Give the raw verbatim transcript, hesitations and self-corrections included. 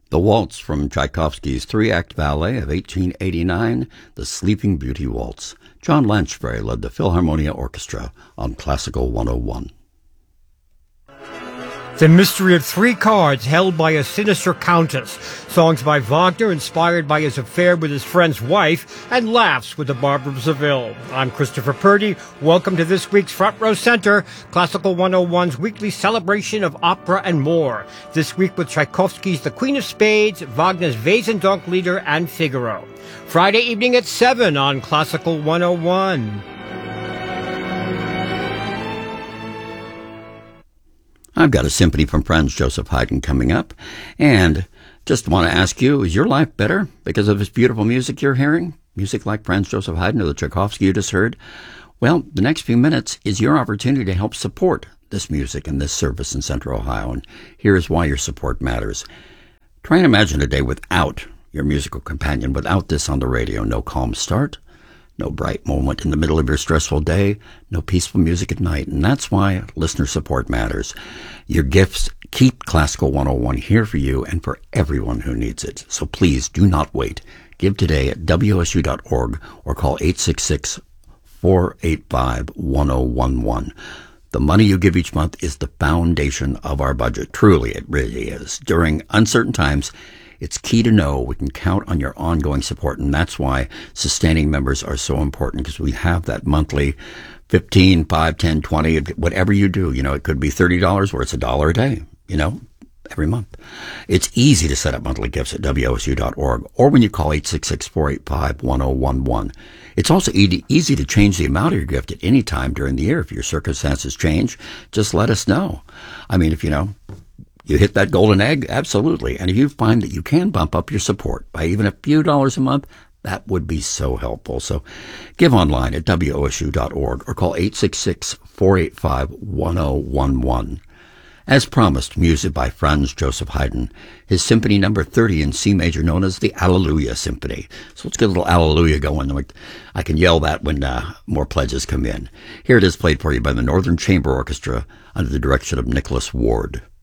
The waltz from Tchaikovsky's three-act ballet of eighteen eighty-nine, The Sleeping Beauty Waltz. John Lanchfray led the Philharmonia Orchestra on Classical one oh one. The Mystery of Three Cards Held by a Sinister Countess. Songs by Wagner inspired by his affair with his friend's wife and laughs with the Barber of Seville. I'm Christopher Purdy. Welcome to this week's Front Row Center, Classical one oh one's weekly celebration of opera and more. This week with Tchaikovsky's The Queen of Spades, Wagner's Wesendonck-Lieder, and Figaro. Friday evening at seven on Classical one oh one. I've got a symphony from Franz Joseph Haydn coming up, and just want to ask you, is your life better because of this beautiful music you're hearing? Music like Franz Joseph Haydn or the Tchaikovsky you just heard? Well, the next few minutes is your opportunity to help support this music and this service in Central Ohio, and here's why your support matters. Try and imagine a day without your musical companion, without this on the radio. No calm start, no bright moment in the middle of your stressful day, no peaceful music at night. And that's why listener support matters. Your gifts keep Classical one oh one here for you and for everyone who needs it. So please do not wait. Give today at W S U dot org or call eight six six, four eight five, one oh one one. The money you give each month is the foundation of our budget. Truly, it really is. During uncertain times, it's key to know we can count on your ongoing support, and that's why sustaining members are so important, because we have that monthly fifteen, five, ten, twenty, whatever you do. You know, it could be thirty dollars or it's a dollar a day, you know, every month. It's easy to set up monthly gifts at W S U dot org or when you call eight six six, four eight five, one oh one one. It's also easy, easy to change the amount of your gift at any time during the year. If your circumstances change, just let us know. I mean, if you know, you hit that golden egg, absolutely. And if you find that you can bump up your support by even a few dollars a month, that would be so helpful. So give online at W S U dot org or call eight six six, four eight five, one oh one one. As promised, music by Franz Joseph Haydn, his Symphony Number thirty in C major, known as the Alleluia Symphony. So let's get a little Alleluia going. I can yell that when uh, more pledges come in. Here it is, played for you by the Northern Chamber Orchestra under the direction of Nicholas Ward.